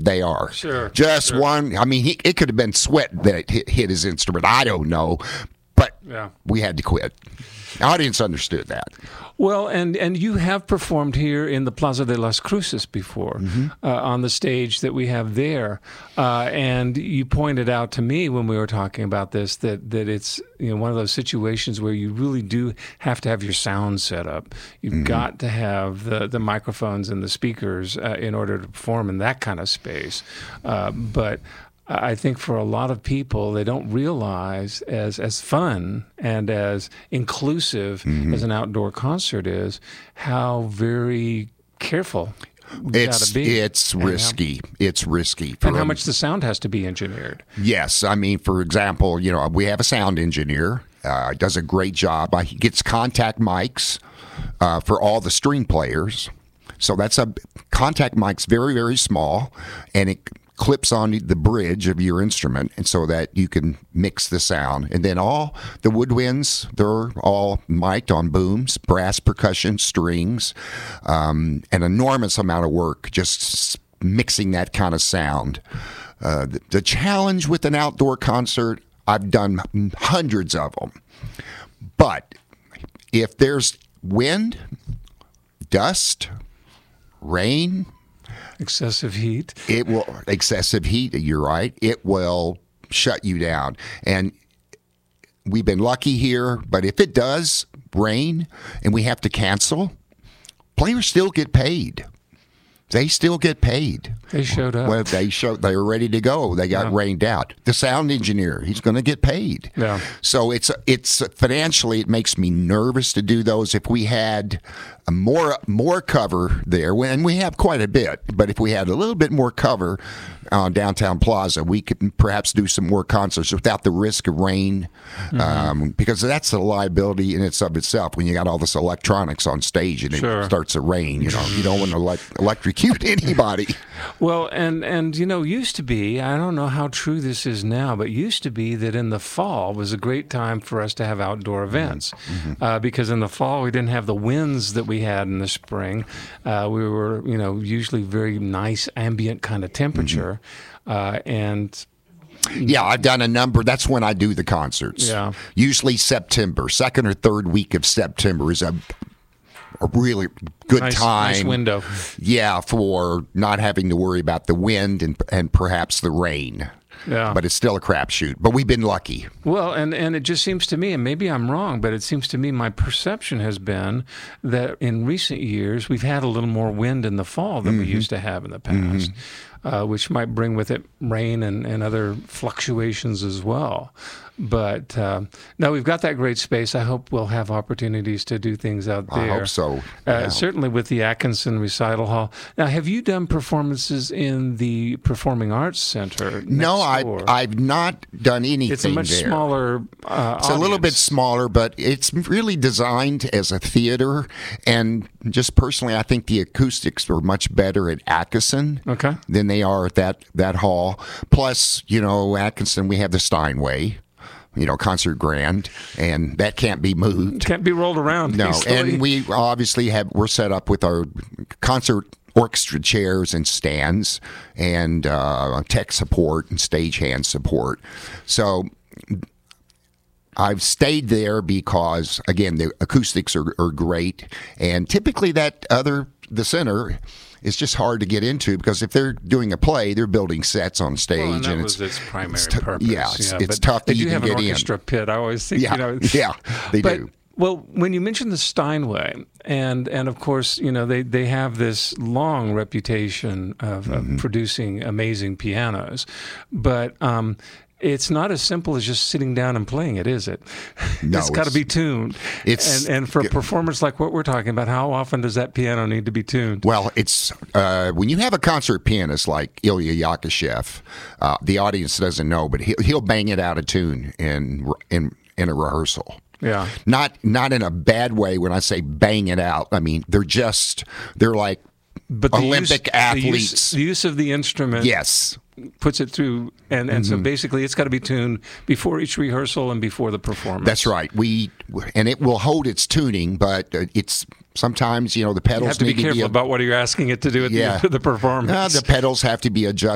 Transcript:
they are. Sure. Just one. I mean, it could have been sweat that hit his instrument. I don't know. But we had to quit. The audience understood that. Well, and you have performed here in the Plaza de las Cruces before, on the stage that we have there, and you pointed out to me when we were talking about this that it's one of those situations where you really do have to have your sound set up. You've got to have the microphones and the speakers in order to perform in that kind of space, but I think for a lot of people, they don't realize as fun and as inclusive as an outdoor concert is, how very careful it's risky. It's risky. And how much the sound has to be engineered. Yes. I mean, for example, we have a sound engineer. Does a great job. He gets contact mics for all the string players. So that's a contact mic's very, very small, and it clips on the bridge of your instrument, and so that you can mix the sound. And then all the woodwinds, they're all mic'd on booms, brass percussion, strings, an enormous amount of work just mixing that kind of sound. The challenge with an outdoor concert, I've done hundreds of them, but if there's wind, dust, rain, excessive heat, you're right, it will shut you down. And we've been lucky here, but if it does rain and we have to cancel, players still get paid. They still get paid. They showed up. Well, they were ready to go. They got rained out. The sound engineer, he's going to get paid. Yeah. So it's financially, it makes me nervous to do those. If we had more cover there, and we have quite a bit, but if we had a little bit more cover on Downtown Plaza, we could perhaps do some more concerts without the risk of rain, because that's a liability in itself. When you got all this electronics on stage and it starts to rain, you don't want to electrocute anybody. Well, and used to be, I don't know how true this is now, but used to be that in the fall was a great time for us to have outdoor events, because in the fall we didn't have the winds that we had in the spring. We were, usually very nice ambient kind of temperature, and yeah, I've done a number. That's when I do the concerts. Yeah, usually September, second or third week of September is a really good time. Nice window. Yeah, for not having to worry about the wind and perhaps the rain. Yeah. But it's still a crapshoot. But we've been lucky. Well, and it just seems to me, and maybe I'm wrong, but it seems to me my perception has been that in recent years we've had a little more wind in the fall than we used to have in the past, which might bring with it rain and other fluctuations as well. But no, we've got that great space. I hope we'll have opportunities to do things out there. I hope so. Certainly with the Atkinson Recital Hall. Now, have you done performances in the Performing Arts Center? No, I've not done anything there. It's a much smaller It's a little bit smaller, but it's really designed as a theater. And just personally, I think the acoustics are much better at Atkinson than they are at that hall. Plus, Atkinson, we have the Steinway. Concert Grand, and that can't be moved. Can't be rolled around. No, easily. And we obviously we're set up with our concert orchestra chairs and stands and tech support and stagehand support. So I've stayed there because, again, the acoustics are great, and typically the center is just hard to get into because if they're doing a play, they're building sets on stage, and that was its primary purpose. Yeah, it's tough to even get in. They do have an orchestra pit. I always think, they do. Well, when you mentioned the Steinway, and of course, they have this long reputation of producing amazing pianos, but it's not as simple as just sitting down and playing it, is it? No, it's got to be tuned. And for performers like what we're talking about, how often does that piano need to be tuned? Well, it's when you have a concert pianist like Ilya Yakushev, the audience doesn't know, but he'll bang it out of tune in a rehearsal. Yeah, not in a bad way. When I say bang it out, I mean they're like Olympic athletes. The use of the instrument, yes, puts it through, and so basically it's got to be tuned before each rehearsal and before the performance. That's right. And it will hold its tuning, but it's sometimes the pedals you have to be careful about what you're asking it to do at the end of the performance. The pedals have to be adjusted.